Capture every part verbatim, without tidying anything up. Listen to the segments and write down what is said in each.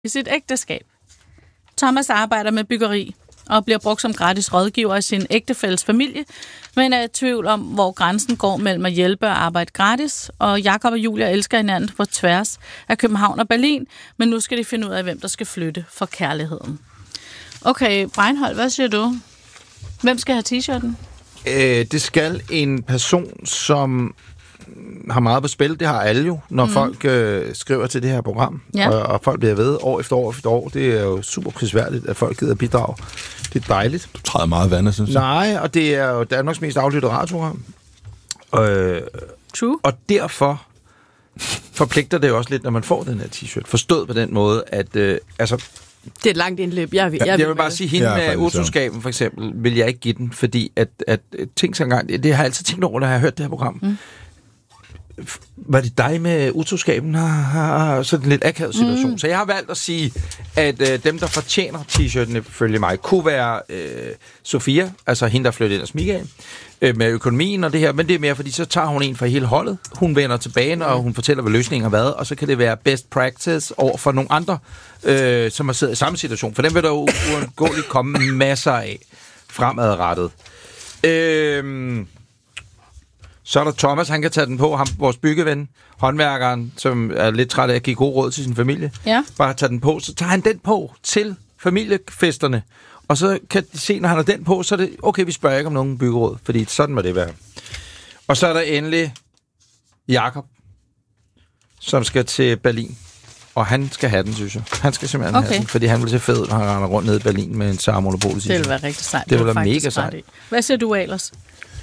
i sit ægteskab. Thomas arbejder med byggeri og bliver brugt som gratis rådgiver i sin ægtefælles familie, men er i tvivl om, hvor grænsen går mellem at hjælpe og arbejde gratis. Og Jakob og Julia elsker hinanden på tværs af København og Berlin, men nu skal de finde ud af, hvem der skal flytte for kærligheden. Okay, Breinholt, hvad siger du? Hvem skal have t-shirten? Øh, det skal en person, som har meget på spil. Det har alle jo, når mm. folk øh, skriver til det her program. Ja. Og, og folk bliver ved år efter år efter år. Det er jo super prisværdigt, at folk gider bidrage. Det er dejligt. Du træder meget vand, synes jeg. Nej, og det er jo Danmarks mest aflyttede radioprogram. Øh, True. Og derfor forpligter det jo også lidt, når man får den her t-shirt. Forstået på den måde, at øh, altså... Det er et langt indløb. Jeg, jeg, jeg, jeg vil bare sige, hende med utroskaben for eksempel, vil jeg ikke give den, fordi at, at ting så engang, det har jeg altid tænkt over, når jeg har hørt det her program. Mm. Var det dig med utroskaben? Sådan en lidt akavet situation. Mm. Så jeg har valgt at sige, at øh, dem, der fortjener t-shirten ifølge mig, kunne være øh, Sofia, altså hende, der flyttede ind hos Michael, øh, med økonomien og det her, men det er mere, fordi så tager hun en fra hele holdet. Hun vender tilbage, og hun fortæller, hvad løsningen har været, og så kan det være best practice over for nogle andre, øh, som har siddet i samme situation. For dem vil der jo uundgåeligt komme masser af fremadrettet. Øh... Så er der Thomas, han kan tage den på, ham, vores byggeven, håndværkeren, som er lidt træt af at give god råd til sin familie. Ja. Bare tage den på, så tager han den på til familiefesterne. Og så kan de se, når han har den på, så er det, okay, vi spørger ikke om nogen byggeråd, fordi sådan må det være. Og så er der endelig Jakob, som skal til Berlin. Og han skal have den, synes jeg. Han skal simpelthen okay. have den, fordi han vil se fed ud, når han render rundt nede i Berlin med en Sara-monopol. Det vil være rigtig sejt. Det, det vil være mega sejt. Hvad siger du, Alers?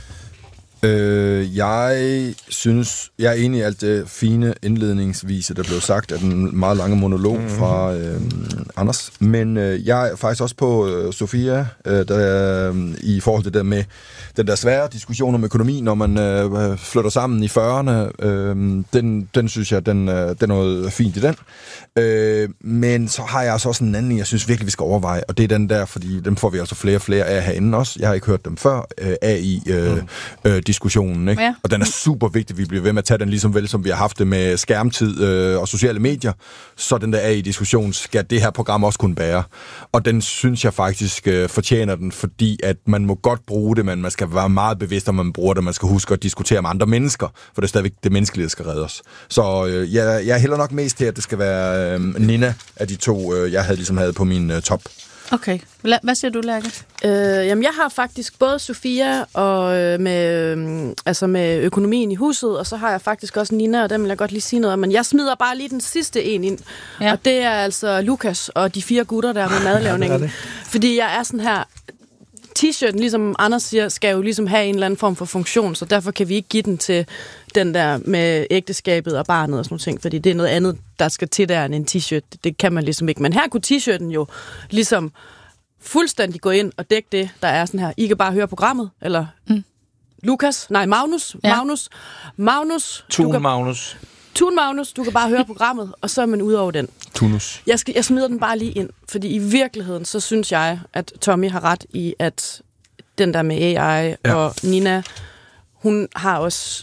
Øh, jeg synes, jeg er enig i alt det fine indledningsvise, der blev sagt af den meget lange monolog mm-hmm. fra øh, Anders. Men øh, jeg er faktisk også på øh, Sofia, øh, der, øh, i forhold til det med den der svære diskussion om økonomi, når man øh, flytter sammen i fyrrerne. Øh, den, den synes jeg, den, øh, den er noget fint i den. Øh, men så har jeg altså også en anden, jeg synes virkelig, vi skal overveje, og det er den der, fordi dem får vi altså flere og flere af herinde også. Jeg har ikke hørt dem før, øh, A I øh, mm. øh, diskussionen, ikke? Ja. Og den er super vigtig, vi bliver ved med at tage den lige så vel, som vi har haft det med skærmtid øh, og sociale medier. Så den der A I-diskussion skal det her program også kunne bære. Og den synes jeg faktisk øh, fortjener den, fordi at man må godt bruge det, men man skal være meget bevidst, om man bruger det. Man skal huske at diskutere med andre mennesker, for det er stadigvæk det menneskelige, der skal redde os. Så øh, jeg, jeg hælder nok mest til, at det skal være øh, Nina af de to, øh, jeg havde ligesom havde på min øh, top. Okay. Hvad siger du, Lærke? Øh, jamen, jeg har faktisk både Sofia og øh, med, øh, altså med økonomien i huset, og så har jeg faktisk også Nina, og den vil jeg godt lige sige noget om. Men jeg smider bare lige den sidste en ind, ja. Og det er altså Lukas og de fire gutter der med madlavningen. Ja, fordi jeg er sådan her... T-shirten, ligesom Anders siger, skal jo ligesom have en eller anden form for funktion, så derfor kan vi ikke give den til den der med ægteskabet og barnet og sådan noget ting, fordi det er noget andet, der skal til der end en t-shirt. Det kan man ligesom ikke. Men her kunne t-shirten jo ligesom fuldstændig gå ind og dække det, der er sådan her. I kan bare høre programmet, eller mm. Lukas, nej, Magnus, ja. Magnus, Magnus. Tun kan, Magnus. Tun Magnus, du kan bare høre programmet, og så er man ud over den. Tunus. Jeg, skal, jeg smider den bare lige ind, fordi i virkeligheden, så synes jeg, at Tommy har ret i, at den der med A I ja. Og Nina, hun har også...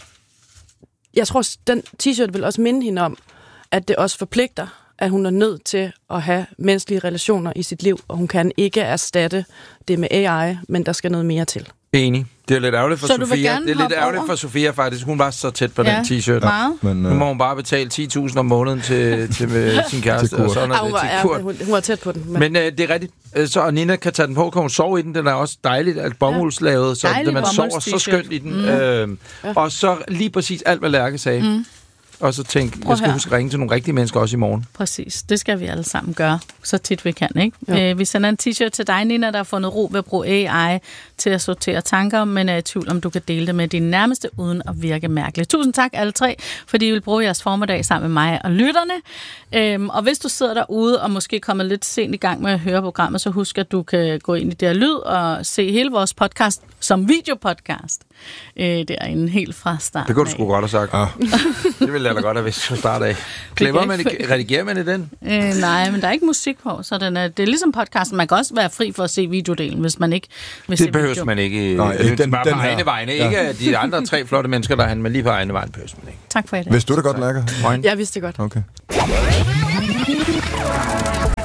Jeg tror, den t-shirt vil også minde hende om, at det også forpligter, at hun er nødt til at have menneskelige relationer i sit liv, og hun kan ikke erstatte det med A I, men der skal noget mere til. Enig. Det er lidt ærgerligt for så Sofia. Det er lidt ærgerligt for Sofia, faktisk. Hun var så tæt på ja, den t-shirt. Men, nu må hun bare betale ti tusind om måneden til, til med sin kæreste. Og sådan, ja, hun, var, til ja, hun, hun var tæt på den. Men, men uh, det er rigtigt. Så og Nina kan tage den på, kan hun sove i den. Den er også dejligt, alt bomuldslavet, så dejlig man sover så skønt i den. Mm. Øh, ja. Og så lige præcis alt, hvad Lærke sagde. Mm. Og så tænk, jeg skal huske at ringe til nogle rigtige mennesker også i morgen. Præcis, det skal vi alle sammen gøre, så tit vi kan, ikke? Ja. Øh, vi sender en t-shirt til dig, Nina, der har fundet ro ved at bruge A I til at sortere tanker, men er i tvivl om, du kan dele det med dine nærmeste, uden at virke mærkeligt. Tusind tak alle tre, fordi I vil bruge jeres formiddag sammen med mig og lytterne. Øhm, og hvis du sidder derude og måske kommer lidt sent i gang med at høre programmet, så husk, at du kan gå ind i det her lyd og se hele vores podcast som videopodcast. Øh, det er en helt fra start. Det kunne du sgu godt have sagt. Ja. Det ville jeg da godt have vidst fra start af. Klemmer man ikke, redigerer man i den? Øh, nej, men der er ikke musik på, så den er, det er ligesom podcasten. Man kan også være fri for at se videodelen, hvis man ikke vil se det behøver video. Man ikke. Nej, det er bare den på egne vegne. Ja. Ikke de andre tre flotte mennesker, der er han, men lige på egne vegne behøver man ikke. Tak for i dag. Vidste du det godt, Lærke? Jeg vidste det godt. Okay.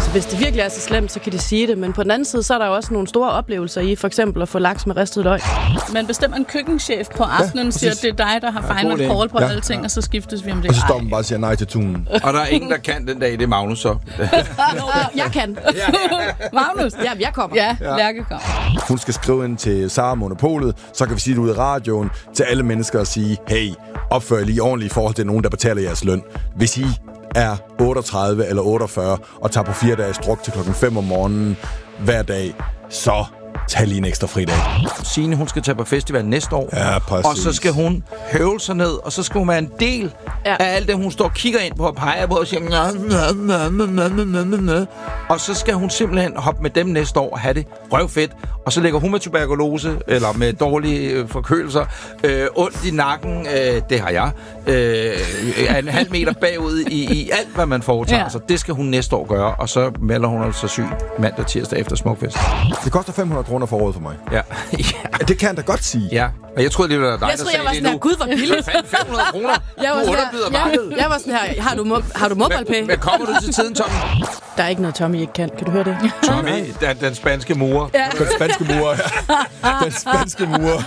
altså, hvis det virkelig er så slemt, så kan de sige det. Men på den anden side, så er der jo også nogle store oplevelser i, for eksempel at få laks med ristet løg. Man bestemmer en køkkenchef på aftenen, ja, siger, at det er dig, der har ja, final call på ja. alle ting, og så skiftes vi om det. Og så står man bare og siger nej til tunen. Og der er ingen, der kan den dag, det er Magnus så. Jeg kan. Magnus? Ja, jeg kommer. Ja, ja. Lærke kommer. Hun skal skrive ind til Sara Monopolet, så kan vi sige det ud i radioen til alle mennesker og sige, hey, opfør jer lige ordentligt i forhold til nogen, der betaler jeres løn. Hvis I er otteogtredive eller otteogfyrre og tager på fire dages druk til klokken fem om morgenen hver dag, så tag lige en ekstra fridag. Signe, hun skal tage på festival næste år. Ja, præcis. Og så skal hun høvle sig ned, og så skal hun være en del ja. af alt det, hun står og kigger ind på og peger på og siger næ, næ, næ, næ, næ, næ. Og så skal hun simpelthen hoppe med dem næste år og have det røvfedt. Og så ligger hun med tuberkulose, eller med dårlige øh, forkølelser, øh, ondt i nakken, øh, det har jeg, øh, en halv meter bagud i, i alt, hvad man foretager. Ja. Så det skal hun næste år gøre, og så melder hun altså syg mandag, tirsdag efter Smukfest. Det koster fem hundrede kroner for året for mig. Ja. ja. Det kan jeg da godt sige. Ja, og jeg troede, det var dig, jeg der troede, sagde jeg var det sådan nu. Her, Gud, hvor billigt. fem hundrede kroner. Jeg var du sådan underbyder her, markedet. jeg, jeg var sådan her, har du, mo- har du MobilePay? Men kommer du til tiden, Tommy? Der er ikke noget, Tommy ikke kan. Kan du høre det? Tommy, den, den spanske murer. Ja. Den spanske murer, ja. Den spanske murer.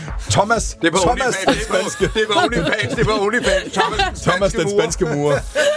Thomas. Det var Thomas, den spanske. Det var OnlyFans. Det var OnlyFans. Thomas, Thomas, den spanske murer.